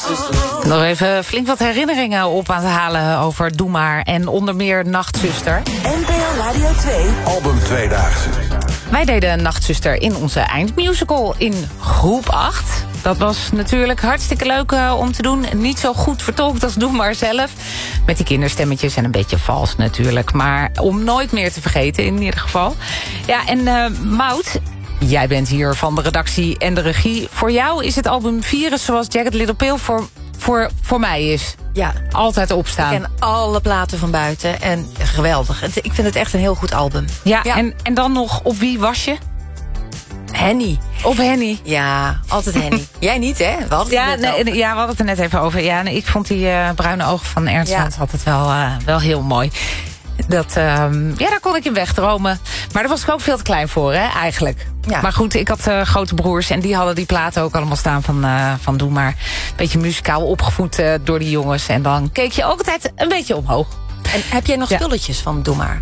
Nog even flink wat herinneringen op aan te halen over Doe Maar en onder meer Nachtzuster. NPO Radio 2. Album Tweedaagse. Wij deden Nachtzuster in onze eindmusical in groep 8. Dat was natuurlijk hartstikke leuk om te doen. Niet zo goed vertolkt als Doe Maar zelf. Met die kinderstemmetjes en een beetje vals natuurlijk. Maar om nooit meer te vergeten in ieder geval. Ja, en Maud, jij bent hier van de redactie en de regie. Voor jou is het album Virus zoals Jagged Little Pill voor mij is. Ja, Altijd opstaan. ik ken alle platen van buiten en geweldig. Ik vind het echt een heel goed album. Ja. En dan nog, op wie was je? Henny. Op Henny. Ja, altijd Henny. Jij niet, hè? We hadden het net over. We hadden het er net even over. Ja, ik vond die bruine ogen van Ernst Jans altijd wel heel mooi. Daar kon ik in wegdromen. Maar daar was ik ook veel te klein voor, hè, eigenlijk. Ja. Maar goed, ik had grote broers en die hadden die platen ook allemaal staan van Doe Maar. Een beetje muzikaal opgevoed door die jongens. En dan keek je ook altijd een beetje omhoog. En heb jij nog spulletjes van Doe Maar?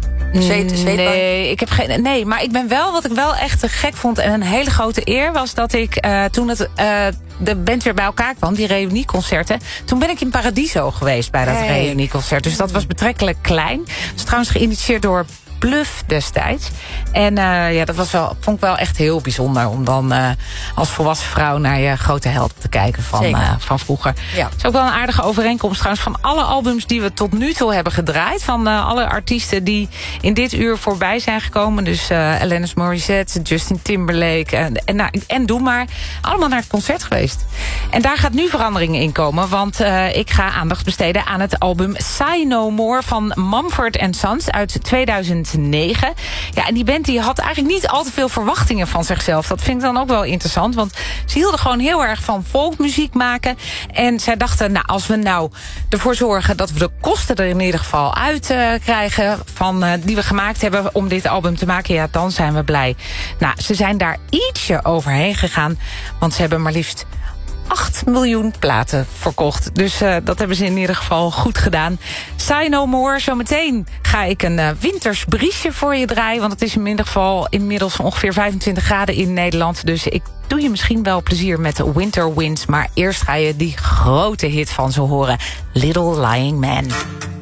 Nee, maar ik ben wel, wat ik wel echt te gek vond en een hele grote eer was dat ik toen de band weer bij elkaar kwam, die reunieconcerten, toen ben ik in Paradiso geweest bij dat reunieconcert. Dus dat was betrekkelijk klein. Dat is trouwens geïnitieerd door Bluff destijds. En dat vond ik wel echt heel bijzonder om dan als volwassen vrouw naar je grote held te kijken van vroeger. Ja. Het is ook wel een aardige overeenkomst trouwens van alle albums die we tot nu toe hebben gedraaid. Van alle artiesten die in dit uur voorbij zijn gekomen. Dus Alanis Morissette, Justin Timberlake en Doe Maar. Allemaal naar het concert geweest. En daar gaat nu verandering in komen. Want ik ga aandacht besteden aan het album Say No More van Mumford & Sons uit 2009. Ja, en die band die had eigenlijk niet al te veel verwachtingen van zichzelf. Dat vind ik dan ook wel interessant, want ze hielden gewoon heel erg van folkmuziek maken. En zij dachten, als we nou ervoor zorgen dat we de kosten er in ieder geval uit krijgen die we gemaakt hebben om dit album te maken, ja, dan zijn we blij. Nou, ze zijn daar ietsje overheen gegaan, want ze hebben maar liefst 8 miljoen platen verkocht. Dus dat hebben ze in ieder geval goed gedaan. Say No More. Zometeen ga ik een winters briesje voor je draaien. Want het is in ieder geval inmiddels ongeveer 25 graden in Nederland. Dus ik doe je misschien wel plezier met de Winter Winds. Maar eerst ga je die grote hit van ze horen. Little Lying Man.